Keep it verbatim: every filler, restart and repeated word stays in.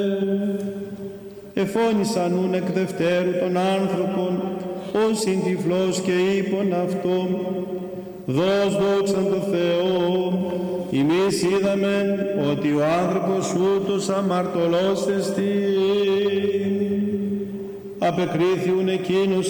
Εφώνησαν ούν εκ δευτέρου των άνθρωπων, ως ειν τυφλός και είπον αυτό, δώσ' δόξαν το Θεό, εμείς είδαμεν ότι ο άνθρωπος ούτως αμαρτωλός εστί. Απεκρίθιουν εκείνος